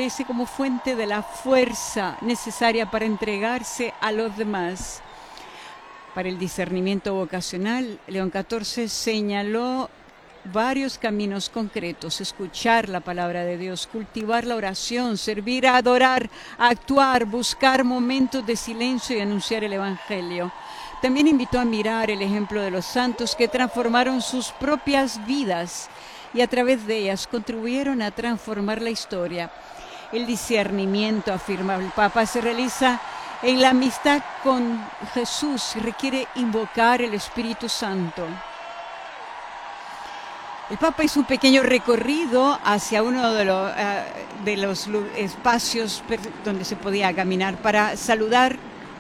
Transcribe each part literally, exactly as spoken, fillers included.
aparece como fuente de la fuerza necesaria para entregarse a los demás. Para el discernimiento vocacional, León catorce señaló varios caminos concretos: escuchar la palabra de Dios, cultivar la oración, servir, adorar, actuar, buscar momentos de silencio y anunciar el Evangelio. También invitó a mirar el ejemplo de los santos que transformaron sus propias vidas y a través de ellas contribuyeron a transformar la historia. El discernimiento, afirma el Papa, se realiza en la amistad con Jesús y requiere invocar el Espíritu Santo. El Papa hizo un pequeño recorrido hacia uno de los, uh, de los espacios donde se podía caminar para saludar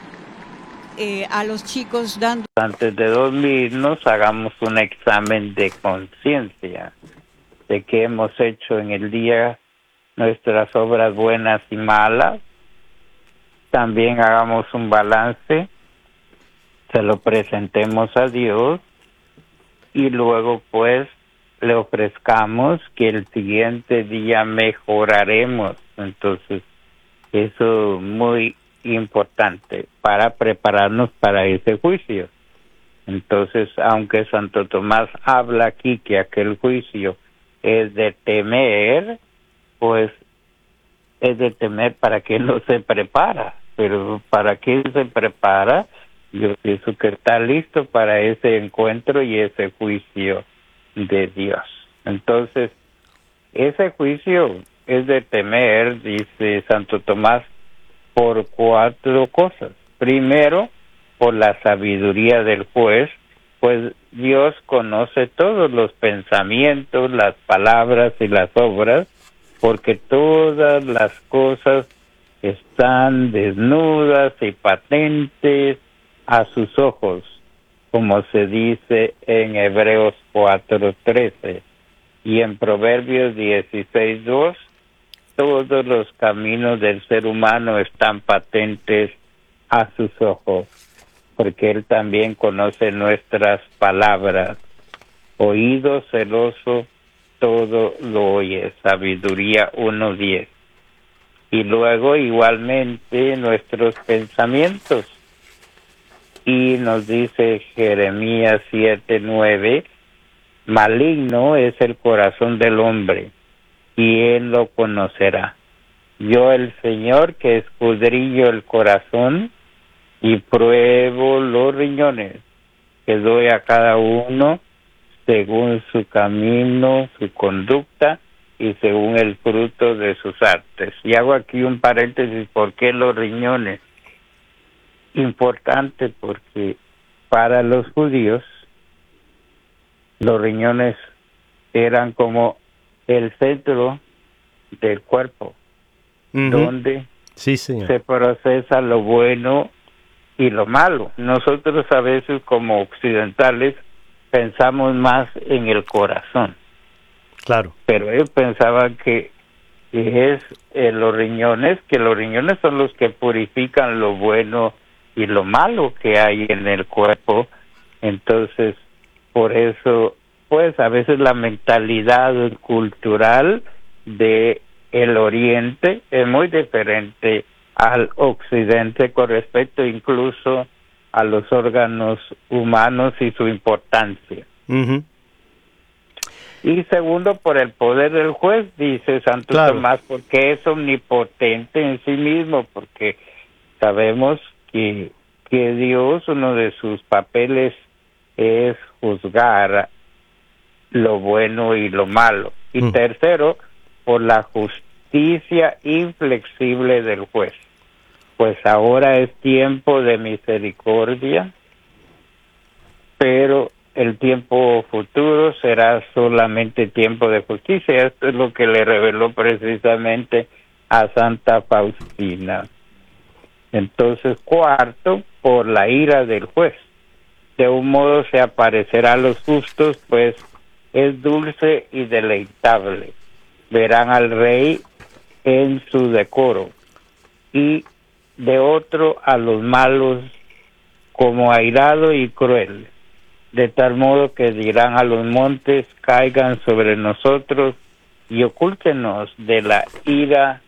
eh, a los chicos dando... Antes de dormirnos, hagamos un examen de conciencia de qué hemos hecho en el día, nuestras obras buenas y malas. También hagamos un balance, se lo presentemos a Dios y luego pues le ofrezcamos que el siguiente día mejoraremos. Entonces, eso es muy importante para prepararnos para ese juicio. Entonces, aunque Santo Tomás habla aquí que aquel juicio es de temer, pues es de temer para que no se prepara. Pero para que se prepara, yo pienso que está listo para ese encuentro y ese juicio de Dios. Entonces, ese juicio es de temer, dice Santo Tomás, por cuatro cosas. Primero, por la sabiduría del juez, pues Dios conoce todos los pensamientos, las palabras y las obras, porque todas las cosas están desnudas y patentes a sus ojos, como se dice en Hebreos cuatro trece y en Proverbios dieciséis dos, todos los caminos del ser humano están patentes a sus ojos, porque Él también conoce nuestras palabras. Oído celoso, todo lo oye. Sabiduría uno diez. Y luego igualmente nuestros pensamientos. Y nos dice Jeremías siete nueve, maligno es el corazón del hombre, y él lo conocerá. Yo, el Señor, que escudrillo el corazón y pruebo los riñones, que doy a cada uno según su camino, su conducta y según el fruto de sus artes. Y hago aquí un paréntesis, ¿por qué los riñones? Importante porque para los judíos los riñones eran como el centro del cuerpo, uh-huh. donde sí, señor. se procesa lo bueno y lo malo. Nosotros a veces como occidentales pensamos más en el corazón. Claro. Pero ellos pensaban que es eh, los riñones, que los riñones son los que purifican lo bueno y lo malo que hay en el cuerpo. Entonces, por eso, pues a veces la mentalidad cultural de el Oriente es muy diferente al Occidente con respecto incluso a los órganos humanos y su importancia. Uh-huh. Y segundo, por el poder del juez, dice Santo claro. Tomás, porque es omnipotente en sí mismo, porque sabemos que, que Dios, uno de sus papeles es juzgar lo bueno y lo malo. Y mm. tercero, por la justicia inflexible del juez. Pues ahora es tiempo de misericordia, pero el tiempo futuro será solamente tiempo de justicia. Esto es lo que le reveló precisamente a Santa Faustina. Entonces, cuarto, por la ira del juez. De un modo se aparecerá a los justos, pues es dulce y deleitable. Verán al rey en su decoro. Y de otro a los malos como airado y cruel. De tal modo que dirán a los montes, caigan sobre nosotros y ocúltenos de la ira